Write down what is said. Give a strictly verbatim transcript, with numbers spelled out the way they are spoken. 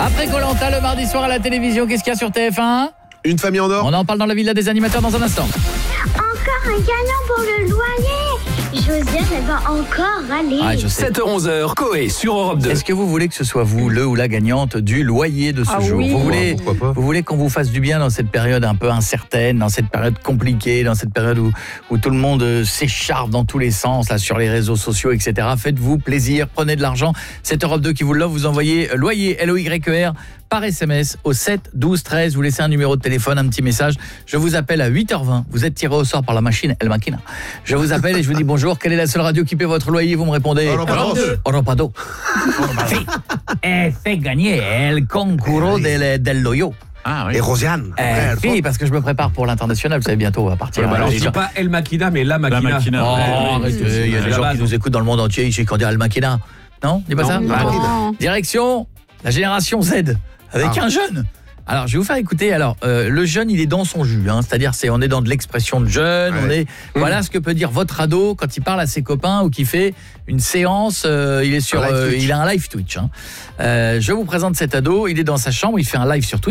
Après Koh-Lanta, le mardi soir à la télévision, qu'est-ce qu'il y a sur T F un? Une famille en or. On en parle dans la villa des animateurs dans un instant. Encore un gagnant pour le loyer. Josiane, elle va encore aller. Ah, je sais. sept heures onze, Coé sur Europe deux. Est-ce que vous voulez que ce soit vous, le ou la gagnante du loyer de ce Ah jour? oui. Vous voulez, Pourquoi pas. vous voulez qu'on vous fasse du bien dans cette période un peu incertaine, dans cette période compliquée, dans cette période où, où tout le monde euh, s'écharpe dans tous les sens, là, sur les réseaux sociaux, et cetera. Faites-vous plaisir, prenez de l'argent. C'est Europe deux qui vous l'offre. Vous envoyez euh, loyer, L O Y E R, par S M S au sept douze treize. Vous laissez un numéro de téléphone, un petit message. Je vous appelle à huit heures vingt. Vous êtes tiré au sort par la machine El Maquina. Je vous appelle et je vous dis bonjour. Quelle est la seule radio qui paie votre loyer? Vous me répondez Europe deux. Europe deux. Sí. Eh, fait gagner el concurso del, del loyo. Ah oui. Et Rosiane. Eh, après, elle oui, parce que je me prépare pour l'international. Vous savez, bientôt, on va partir. Ouais, bah alors, Alors, je je- dis pas El Maquina, mais La Maquina. La Maquina. Oh, Ouais, arrêtez, oui, il y a c'est des la gens base. qui nous écoutent dans le monde entier, ils quand dire El Maquina. Non, dis pas Non, ça non. Bon. Direction la génération Z avec Ah. un jeune. Alors, je vais vous faire écouter. Alors, euh, le jeune, il est dans son jus, hein, c'est-à-dire, c'est on est dans de l'expression de jeune. Ouais. On est, voilà ce que peut dire votre ado quand il parle à ses copains ou qu'il fait une séance. Euh, il est sur, Un live euh, Twitch. il a un live Twitch. Hein. Euh, je vous présente cet ado. Il est dans sa chambre, il fait un live sur Twitch.